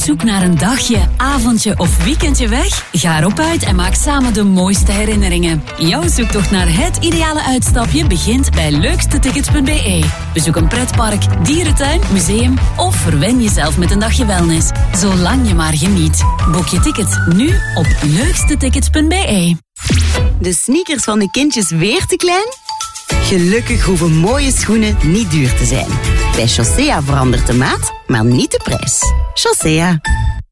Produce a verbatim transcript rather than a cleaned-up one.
zoek naar een dagje, avondje of weekendje weg? Ga erop uit en maak samen de mooiste herinneringen. Jouw zoektocht naar het ideale uitstapje begint bij leukstetickets punt b e. Bezoek een pretpark, dierentuin, museum of verwen jezelf met een dagje wellness. Zolang je maar geniet. Boek je ticket nu op leukstetickets punt b e. De sneakers van de kindjes weer te klein? Gelukkig hoeven mooie schoenen niet duur te zijn. Bij Chaussea verandert de maat, maar niet de prijs. Chaussea.